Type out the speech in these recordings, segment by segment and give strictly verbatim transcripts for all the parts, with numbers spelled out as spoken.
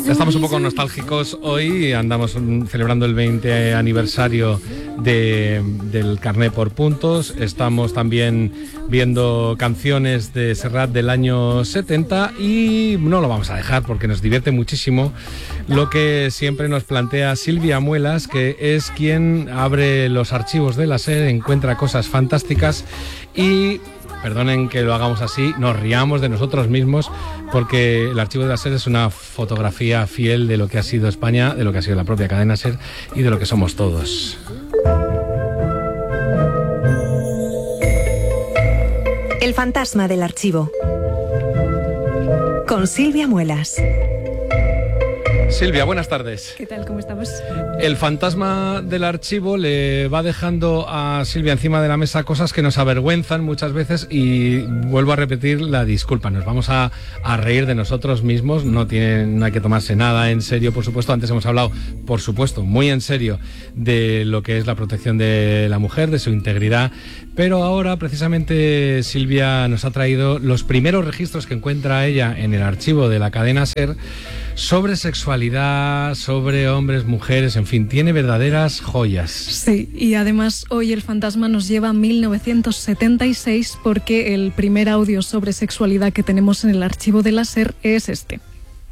Estamos un poco nostálgicos hoy, andamos celebrando el veinte aniversario de, del Carné por Puntos, estamos también viendo canciones de Serrat del año setenta y no lo vamos a dejar porque nos divierte muchísimo lo que siempre nos plantea Silvia Muelas, que es quien abre los archivos de la SER, encuentra cosas fantásticas y... Perdonen que lo hagamos así, nos riamos de nosotros mismos porque el archivo de la SER es una fotografía fiel de lo que ha sido España, de lo que ha sido la propia cadena SER y de lo que somos todos. El fantasma del archivo. Con Silvia Muelas. Silvia, buenas tardes. ¿Qué tal? ¿Cómo estamos? El fantasma del archivo le va dejando a Silvia encima de la mesa cosas que nos avergüenzan muchas veces y vuelvo a repetir la disculpa. Nos vamos a, a reír de nosotros mismos, no, tiene, no hay que tomarse nada en serio, por supuesto. Antes hemos hablado, por supuesto, muy en serio de lo que es la protección de la mujer, de su integridad, pero ahora precisamente Silvia nos ha traído los primeros registros que encuentra ella en el archivo de la cadena SER sobre sexualidad, sobre hombres, mujeres, en fin, tiene verdaderas joyas. Sí, y además hoy el fantasma nos lleva a mil novecientos setenta y seis porque el primer audio sobre sexualidad que tenemos en el archivo de la SER es este.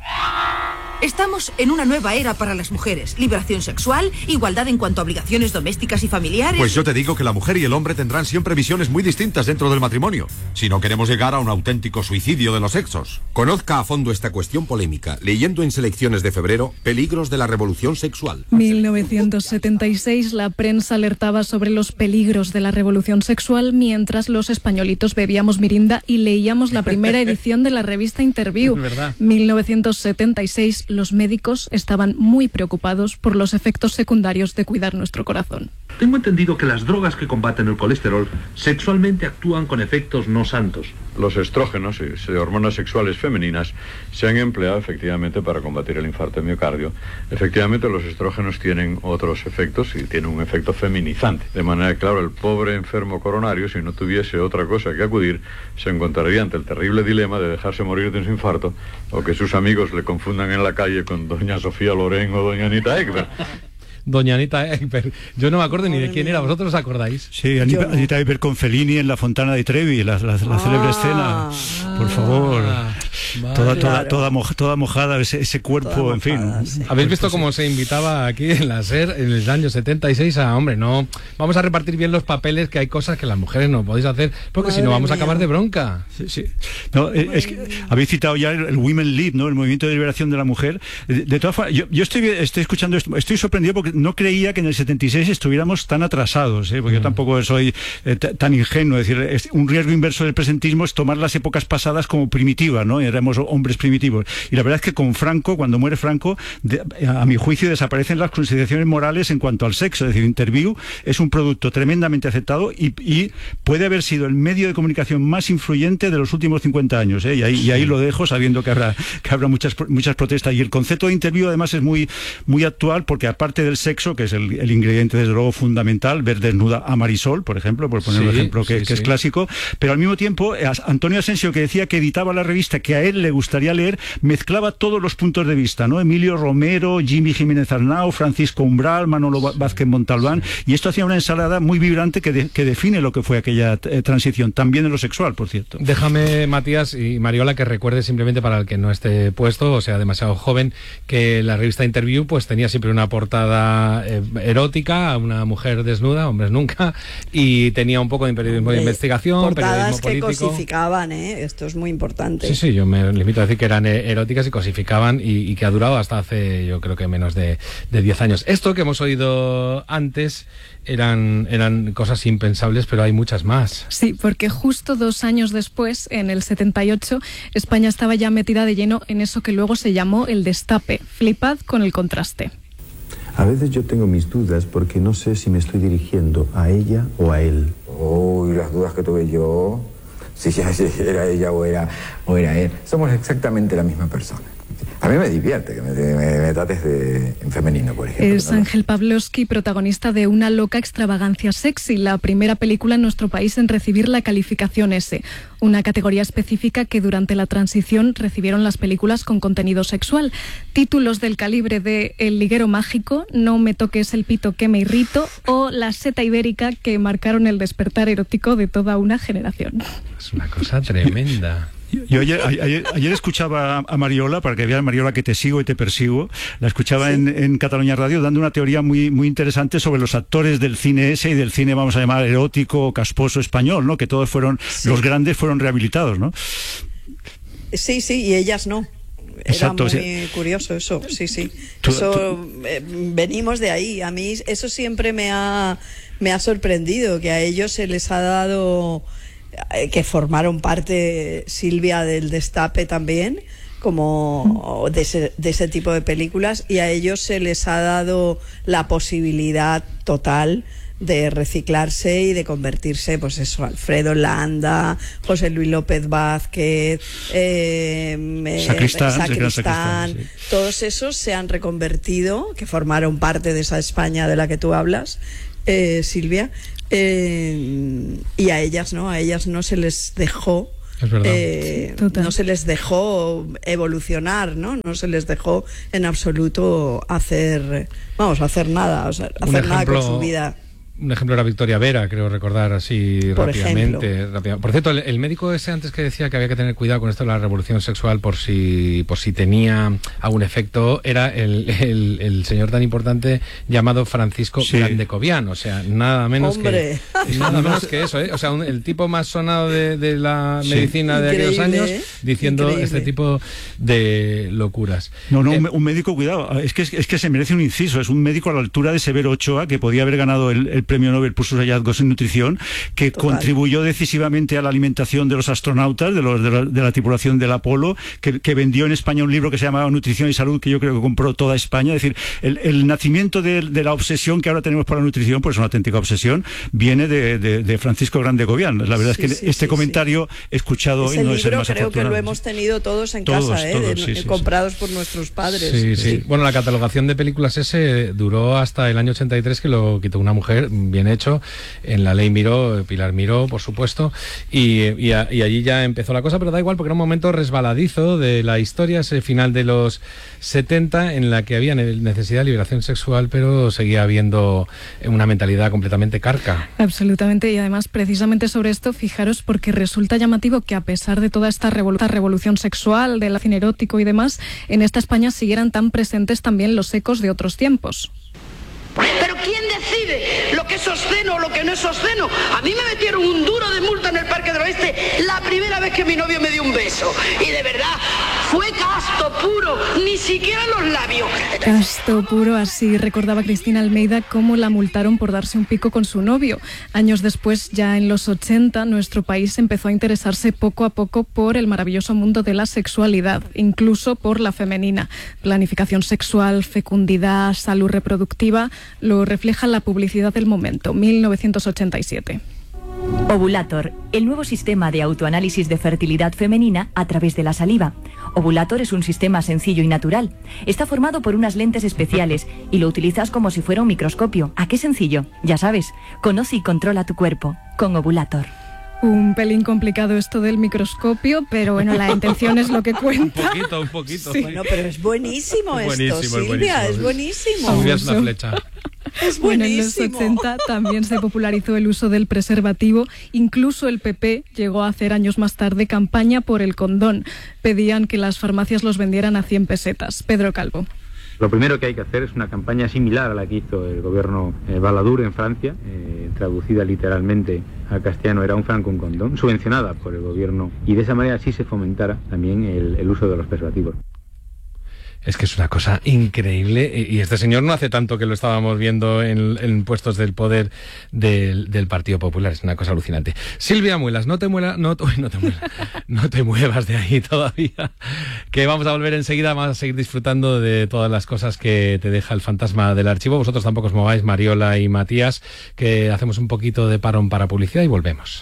Estamos en una nueva era para las mujeres. Liberación sexual, igualdad en cuanto a obligaciones domésticas y familiares. Pues yo te digo que la mujer y el hombre tendrán siempre visiones muy distintas dentro del matrimonio, si no queremos llegar a un auténtico suicidio de los sexos. Conozca a fondo esta cuestión polémica, leyendo en Selecciones de febrero, Peligros de la revolución sexual. mil novecientos setenta y seis, la prensa alertaba sobre los peligros de la revolución sexual mientras los españolitos bebíamos mirinda y leíamos la primera edición de la revista Interview. ¿Verdad? mil novecientos setenta y seis, los médicos estaban muy preocupados por los efectos secundarios de cuidar nuestro corazón. Tengo entendido que las drogas que combaten el colesterol sexualmente actúan con efectos no santos. Los estrógenos y hormonas sexuales femeninas se han empleado efectivamente para combatir el infarto de miocardio. Efectivamente, los estrógenos tienen otros efectos y tienen un efecto feminizante. De manera que, claro, el pobre enfermo coronario, si no tuviese otra cosa que acudir, se encontraría ante el terrible dilema de dejarse morir de su infarto o que sus amigos le confundan en la calle con doña Sofía Loren o doña Anita Ekberg. Doña Anita Ekberg. Yo no me acuerdo ni de quién era, ¿vosotros os acordáis? Sí, Anita, no. Anita Ekberg con Fellini en La Fontana di Trevi, la, la, la ah, célebre escena. Por favor. Vale. Toda, toda, claro. toda, moja, toda mojada, ese, ese cuerpo, toda en mojada, fin. Sí. ¿Habéis visto cómo se invitaba aquí en la SER en el año setenta y seis a, hombre, no, vamos a repartir bien los papeles, que hay cosas que las mujeres no podéis hacer, porque Madre si no vamos mía. a acabar de bronca? Sí, sí. No, es que habéis citado ya el, el Women Lead, ¿no? El movimiento de liberación de la mujer. De, de todas formas, yo, yo estoy, estoy escuchando esto, estoy sorprendido porque no creía que en el setenta y seis estuviéramos tan atrasados, ¿eh? Porque mm. yo tampoco soy eh, tan ingenuo. Es decir, es un riesgo inverso del presentismo es tomar las épocas pasadas como primitivas, ¿no? Y éramos hombres primitivos. Y la verdad es que con Franco, cuando muere Franco, de, a mi juicio desaparecen las consideraciones morales en cuanto al sexo. Es decir, Interview es un producto tremendamente aceptado y, y puede haber sido el medio de comunicación más influyente de los últimos cincuenta años, ¿eh? Y ahí, y ahí lo dejo, sabiendo que habrá, que habrá muchas, muchas protestas. Y el concepto de Interview además es muy, muy actual, porque aparte del sexo, que es el, el ingrediente desde luego fundamental, ver desnuda a Marisol, por ejemplo, por poner sí, un ejemplo que, sí, que sí. es clásico, pero al mismo tiempo Antonio Asensio, que decía que editaba la revista que a él le gustaría leer, mezclaba todos los puntos de vista, ¿no? Emilio Romero, Jimmy Jiménez Arnau, Francisco Umbral, Manolo Vázquez Montalbán, y esto hacía una ensalada muy vibrante que, de, que define lo que fue aquella eh, transición, también en lo sexual, por cierto. Déjame, Matías y Mariola, que recuerde simplemente para el que no esté puesto, o sea, demasiado joven, que la revista Interview pues tenía siempre una portada eh, erótica, una mujer desnuda, hombres nunca, y tenía un poco de periodismo de investigación, portadas periodismo que político. Cosificaban, ¿eh? Esto es muy importante. Sí, sí, yo me limito a decir que eran eróticas y cosificaban y, y que ha durado hasta hace, yo creo que menos de, de diez años. Esto que hemos oído antes eran, eran cosas impensables, pero hay muchas más. Sí, porque justo dos años después, en el setenta y ocho, España estaba ya metida de lleno en eso que luego se llamó el destape. Flipad con el contraste. A veces yo tengo mis dudas porque no sé si me estoy dirigiendo a ella o a él. Uy, las dudas que tuve yo, si era ella o era, o era él. Somos exactamente la misma persona. A mí me divierte que me, me, me trates de, en femenino, por ejemplo. Es Ángel Pavlovsky, protagonista de Una loca extravagancia sexy, la primera película en nuestro país en recibir la calificación S, una categoría específica que durante la transición recibieron las películas con contenido sexual. Títulos del calibre de El liguero mágico, No me toques el pito que me irrito o La seta ibérica, que marcaron el despertar erótico de toda una generación. Es una cosa tremenda. Yo ayer, ayer, ayer escuchaba a Mariola, para que veas, Mariola, que te sigo y te persigo, la escuchaba sí. en, en Cataluña Radio dando una teoría muy, muy interesante sobre los actores del cine ese y del cine, vamos a llamar, erótico, casposo español, ¿no? Que todos fueron, sí. los grandes fueron rehabilitados, ¿no? Sí, sí, y ellas no. Exacto, Era muy sí. curioso eso, sí, sí. Tú, eso, tú... Eh, venimos de ahí. A mí eso siempre me ha, me ha sorprendido, que a ellos se les ha dado... que formaron parte, Silvia, del Destape también, como de ese, de ese tipo de películas, y a ellos se les ha dado la posibilidad total de reciclarse y de convertirse, pues eso, Alfredo Landa, José Luis López Vázquez, eh, Sacristán, Sacristán, Sacristán sí. Todos esos se han reconvertido, que formaron parte de esa España de la que tú hablas, eh, Silvia. Eh, y a ellas no, a ellas no se les dejó, eh, no se les dejó evolucionar, ¿no? No se les dejó en absoluto hacer, vamos, hacer nada, o sea, hacer ejemplo, nada con su vida. Un ejemplo era Victoria Vera, creo recordar así por rápidamente, rápidamente. Por cierto, el, el médico ese antes que decía que había que tener cuidado con esto de la revolución sexual por si por si tenía algún efecto, era el, el, el señor tan importante llamado Francisco sí. Grandecovian, o sea, nada menos Hombre. que nada menos que eso, ¿eh? O sea, un, el tipo más sonado de, de la sí. medicina de Increíble, aquellos años, ¿eh? Diciendo Increíble. Este tipo de locuras. No, no, eh, un, un médico, cuidado, es que es que se merece un inciso, es un médico a la altura de Severo Ochoa, que podía haber ganado el, el premio Nobel por sus hallazgos en nutrición, que Total. Contribuyó decisivamente a la alimentación de los astronautas, de, los, de, la, de la tripulación del Apolo, que, que vendió en España un libro que se llamaba Nutrición y Salud, que yo creo que compró toda España. Es decir, el, el nacimiento de, de la obsesión que ahora tenemos por la nutrición, pues es una auténtica obsesión, viene de, de, de Francisco Grandecovian. La verdad sí, es que sí, este sí, sí. comentario escuchado Ese hoy no es el más creo afortunado. que lo hemos tenido todos en todos, casa, ¿eh? Todos, de, sí, sí, comprados sí. por nuestros padres. Sí, sí, sí. Bueno, la catalogación de películas ese duró hasta el año ochenta y tres, que lo quitó una mujer, bien hecho, en la ley Miró, Pilar Miró, por supuesto, y, y, a, y allí ya empezó la cosa, pero da igual porque era un momento resbaladizo de la historia, ese final de los setenta, en la que había necesidad de liberación sexual, pero seguía habiendo una mentalidad completamente carca. Absolutamente, y además precisamente sobre esto, fijaros, porque resulta llamativo que a pesar de toda esta revolu revolución sexual, del cine erótico y demás, en esta España siguieran tan presentes también los ecos de otros tiempos. Pero ¿quién decide lo que es obsceno o lo que no es obsceno? A mí me metieron un duro de multa en el Parque del Oeste la primera vez que mi novio me dio un beso. Y de verdad, fue casto puro, ni siquiera los labios. Casto puro, así recordaba Cristina Almeida cómo la multaron por darse un pico con su novio. Años después, ya en los ochenta, nuestro país empezó a interesarse poco a poco por el maravilloso mundo de la sexualidad, incluso por la femenina. Planificación sexual, fecundidad, salud reproductiva, lo refleja la publicidad del momento, mil novecientos ochenta y siete. Ovulator, el nuevo sistema de autoanálisis de fertilidad femenina a través de la saliva. Ovulator es un sistema sencillo y natural. Está formado por unas lentes especiales y lo utilizas como si fuera un microscopio. ¿A qué sencillo? Ya sabes, conoce y controla tu cuerpo con Ovulator. Un pelín complicado esto del microscopio, pero bueno, la intención es lo que cuenta. Un poquito, un poquito. Sí. Bueno, pero es buenísimo esto, buenísimo, Silvia, es buenísimo. Silvia es una flecha. Es bueno, en los ochenta también se popularizó el uso del preservativo. Incluso el P P llegó a hacer años más tarde campaña por el condón. Pedían que las farmacias los vendieran a cien pesetas. Pedro Calvo. Lo primero que hay que hacer es una campaña similar a la que hizo el gobierno eh, Balladur en Francia, eh, traducida literalmente al castellano, era un franco un condón, subvencionada por el gobierno, y de esa manera sí se fomentara también el, el uso de los preservativos. Es que es una cosa increíble, y este señor no hace tanto que lo estábamos viendo en, en puestos del poder del, del Partido Popular. Es una cosa alucinante. Silvia Muelas, no te muelas, no, uy, no te muelas, no te muevas de ahí todavía, que vamos a volver enseguida, vamos a seguir disfrutando de todas las cosas que te deja el fantasma del archivo. Vosotros tampoco os mováis, Mariola y Matías, que hacemos un poquito de parón para publicidad y volvemos.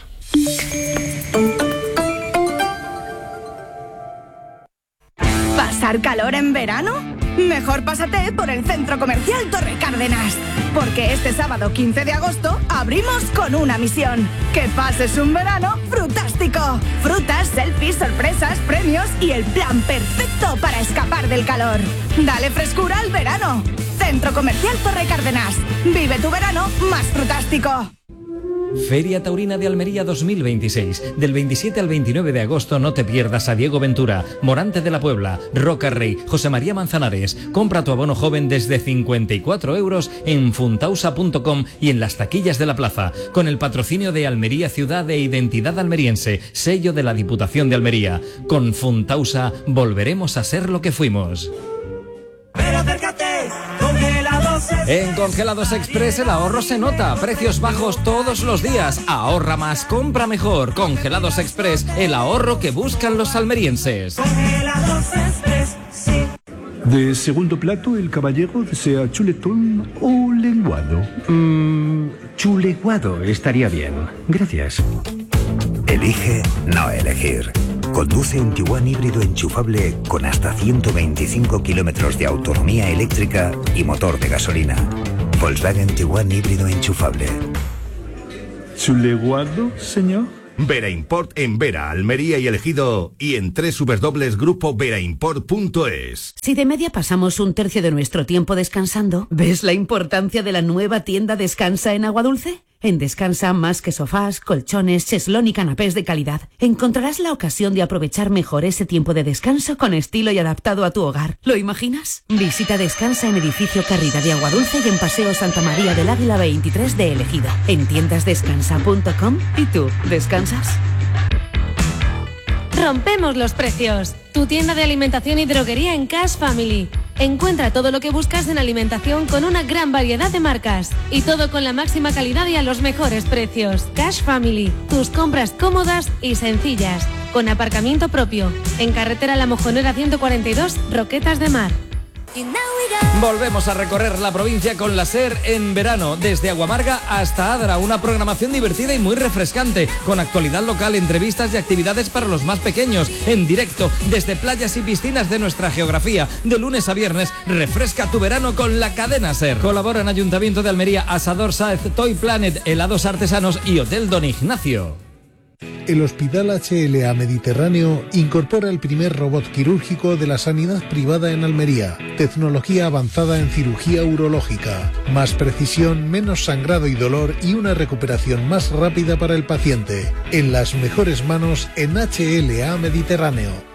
¿Pasar calor en verano? Mejor pásate por el Centro Comercial Torre Cárdenas, porque este sábado quince de agosto abrimos con una misión: que pases un verano frutástico. Frutas, selfies, sorpresas, premios y el plan perfecto para escapar del calor. Dale frescura al verano. Centro Comercial Torre Cárdenas. Vive tu verano más frutástico. Feria Taurina de Almería dos mil veintiséis. Del veintisiete al veintinueve de agosto no te pierdas a Diego Ventura, Morante de la Puebla, Roca Rey, José María Manzanares. Compra tu abono joven desde cincuenta y cuatro euros en funtausa punto com y en las taquillas de la plaza. Con el patrocinio de Almería Ciudad e Identidad Almeriense, sello de la Diputación de Almería. Con Funtausa volveremos a ser lo que fuimos. Pero acércate, Congelados Express. En Congelados Express el ahorro se nota. Precios bajos todos los días. Ahorra más, compra mejor. Congelados Express, el ahorro que buscan los almerienses. Congelados Express, sí. De segundo plato, el caballero desea chuletón o lenguado. Mmm, chuleguado estaría bien. Gracias. Elige no elegir. Conduce un Tiguan híbrido enchufable con hasta ciento veinticinco kilómetros de autonomía eléctrica y motor de gasolina. Volkswagen Tiguan híbrido enchufable. ¿Chuleguado, señor? Vera Import en Vera, Almería y Elegido y en doble u doble u doble u punto grupo vera import punto es. Si de media pasamos un tercio de nuestro tiempo descansando, ¿ves la importancia de la nueva tienda Descansa en Aguadulce? En Descansa, más que sofás, colchones, cheslón y canapés de calidad, encontrarás la ocasión de aprovechar mejor ese tiempo de descanso con estilo y adaptado a tu hogar. ¿Lo imaginas? Visita Descansa en Edificio Carrida de Aguadulce y en Paseo Santa María del Águila veintitrés de Elegido. En tiendas descansa punto com. ¿Y tú, descansas? Rompemos los precios. Tu tienda de alimentación y droguería en Cash Family. Encuentra todo lo que buscas en alimentación con una gran variedad de marcas. Y todo con la máxima calidad y a los mejores precios. Cash Family. Tus compras cómodas y sencillas. Con aparcamiento propio. En carretera La Mojonera ciento cuarenta y dos, Roquetas de Mar. Volvemos a recorrer la provincia con la SER en verano, desde Aguamarga hasta Adra, una programación divertida y muy refrescante, con actualidad local, entrevistas y actividades para los más pequeños, en directo, desde playas y piscinas de nuestra geografía. De lunes a viernes, refresca tu verano con la cadena SER. Colaboran Ayuntamiento de Almería, Asador Sáez, Toy Planet, Helados Artesanos y Hotel Don Ignacio. El Hospital H L A Mediterráneo incorpora el primer robot quirúrgico de la sanidad privada en Almería. Tecnología avanzada en cirugía urológica. Más precisión, menos sangrado y dolor y una recuperación más rápida para el paciente. En las mejores manos en H L A Mediterráneo.